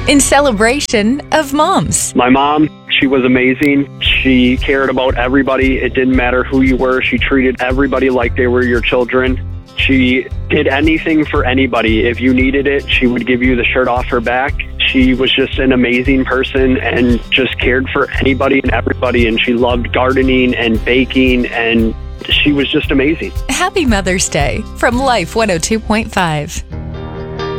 in celebration of moms. My mom, she was amazing. She cared about everybody. It didn't matter who you were. She treated everybody like they were your children. She did anything for anybody. If you needed it, she would give you the shirt off her back. She was just an amazing person and just cared for anybody and everybody. And she loved gardening and baking, and she was just amazing. Happy Mother's Day from Life 102.5.